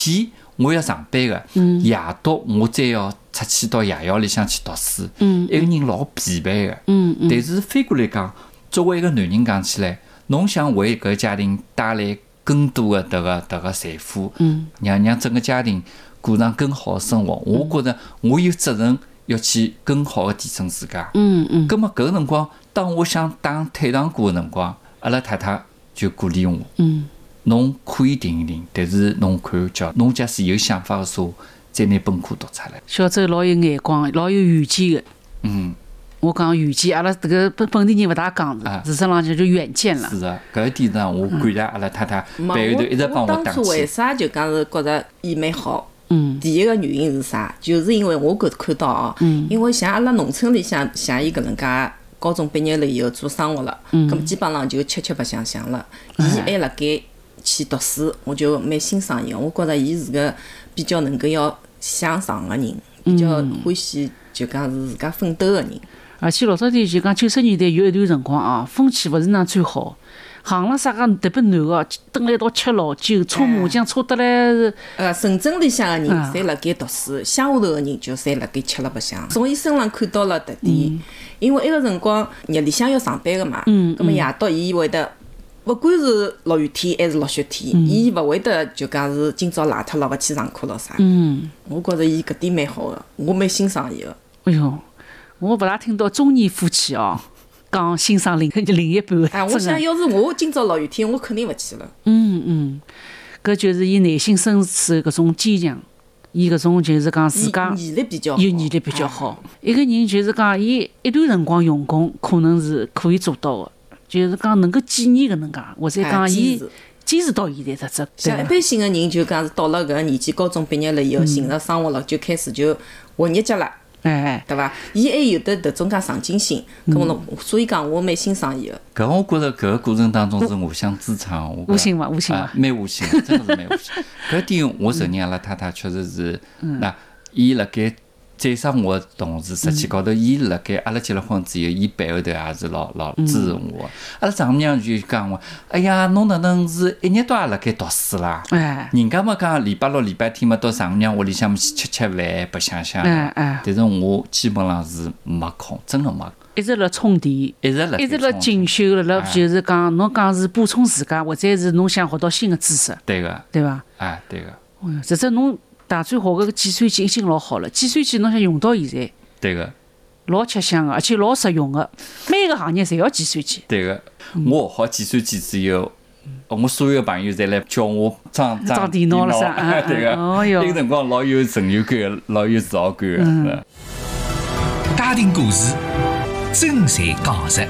我要上班个，夜读我再要出去到夜校里向去读书，一个人老疲惫个。但是反过来讲，作为一个男人讲起来，侬想为搿家庭带来更多的迭个财富，让整个家庭过上更好的生活，我觉着我有责任要去更好的提升自家。葛末搿个辰光，当我想打退堂鼓的辰光，阿拉太太就鼓励我。侬可以停一停，但是侬看叫侬假使有想法的说，再拿本科读出来。 小周老有眼光，老有远见的。我讲远见，阿拉这个本地人勿大讲事实浪就远见了。 是的，搿一点上我感谢阿拉太太背后头一直帮打当初为气。 啥就讲是觉着伊蛮好？第一个原因是啥？就是因为我看到哦，因为像阿拉农村里像伊搿能介。高中毕业了以后做生活了，咁么基本上就吃白相相了。伊还辣盖去读书，我就蛮欣赏伊个。我觉着伊是个比较能够要向上个人，比较欢喜就讲是自家奋斗个人。 而且老早点就讲90年代有一段辰光啊，风气勿是那最好。行了啥个特别男个，蹲辣一道吃老酒、搓麻将，搓得来。 城镇里向个人侪辣盖读书，乡下头个人就侪辣盖吃了白相。从伊身上看到了特点，因为埃个辰光日里向要上班个嘛，葛末夜到伊会得，勿管是落雨天还是落雪天，伊勿会得就讲是今朝赖脱了勿去上课咯啥。我觉着伊搿点蛮好个，我蛮欣赏伊个。 哎哟，我勿大听到中年夫妻哦。讲欣赏另一半， 我想要是我今朝落雨天，我肯定勿去了。 搿就是伊内心深处搿种坚强，伊搿种就是讲自家毅力比较好。 一个人就是讲，伊一段辰光用功，可能是可以做到的，就是讲能够几年搿能介，或者讲伊坚持到现在这。 像一般性个人就讲是到了搿个年纪，高中毕业了以后，寻着生活了，就开始就混日脚了。对伐？伊还有的迭种介上进心，咁么所以讲我蛮欣赏伊个。 搿我觉着搿个过程当中是互相支撑， 无形伐？ 蛮无形，真的是蛮无形。搿点我承认阿拉太太确实是，那伊辣盖再生活的同时，实际高头伊辣盖阿拉结了婚之后，伊背后头也是老支持我。阿拉丈母娘就讲我，哎呀，侬哪能是一日到夜辣盖读书啦？人家嘛讲礼拜六、礼拜天嘛到丈母娘屋里向去吃饭、白相相。但是我基本上是没空，真的没空。 一直辣充电，一直辣进修，辣就是讲侬讲是补充自家，或者是侬想学到新的知识。 对个， 对伐？ 对个。 实质侬。大专学个计算机已经老好了，计算机侬想用到现在， 对个， 老吃香个，而且老实用个，每个行业侪要计算机。 对个，我学好计算机之后，我所有朋友侪来叫我装电脑了噻。 对个，那个辰光老有成就感，老有自豪感个。 家庭故事，真侪讲实。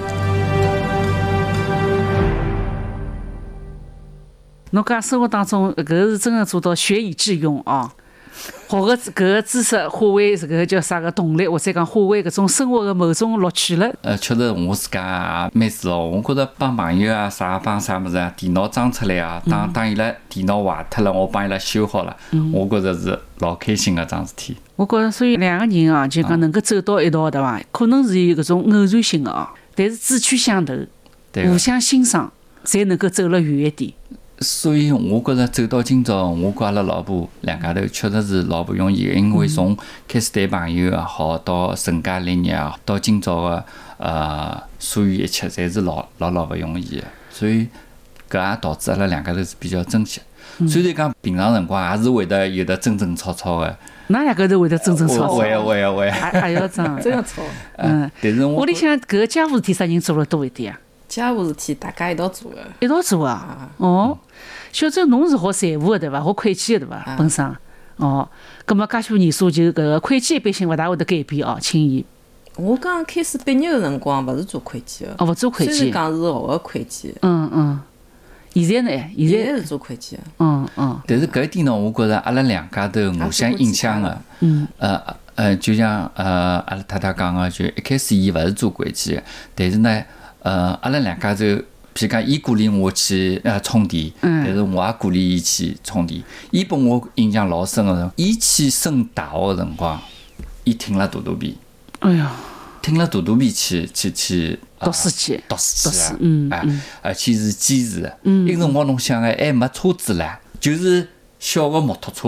侬讲生活当中，搿是真的做到学以致用啊！学个搿个知识化为这个叫啥个动力，或者讲化为搿种生活的某种乐趣了。 确实我自家也蛮自豪。我觉着帮朋友啊帮啥物事啊，电脑装出来啊，当伊拉电脑坏脱了，我帮伊拉修好了，我觉着是老开心个桩事体。 我觉着，所以两个人啊，就讲能够走到一道，对伐？可能是有搿种偶然性的啊，但是志趣相投，互相欣赏，才能够走了远一点。 所以我觉着走到今朝，我跟阿拉老婆两家头确实是老不容易的，因为从开始谈朋友也好，到成家立业啊，到今朝的所有一切，侪是老不容易的。所以搿也导致阿拉两家头是比较珍惜。虽然讲平常辰光也是会得有的争争吵吵的。 哪两个头会得争争吵吵？ 会。 还要争， 真要吵。 但是屋里向搿个家务事体啥人做了多一点啊？ 家务事体大家一道做个。 一道做啊？哦。小周，侬是学财务的对伐？学会计的对伐？本身哦，葛末介许多年数就搿个会计一般性勿大会得改变哦，轻易。 我刚开始毕业个辰光勿是做会计个， 勿做会计。 虽然讲是学个会计。 现在呢？现在是做会计个。 但是搿一点呢，我觉着阿拉两家头互相影响个。就像阿拉太太讲个，就一开始伊勿是做会计个，但是呢，阿拉两家头。譬如讲，伊鼓励我去充电，但是我也鼓励伊去充电。伊拨我印象老深个，伊去升大学个辰光，伊听了大肚皮。 哎呀， 听了大肚皮去读书去啊！而且是坚持个。那个辰光侬想还没车子唻，就是小个摩托车。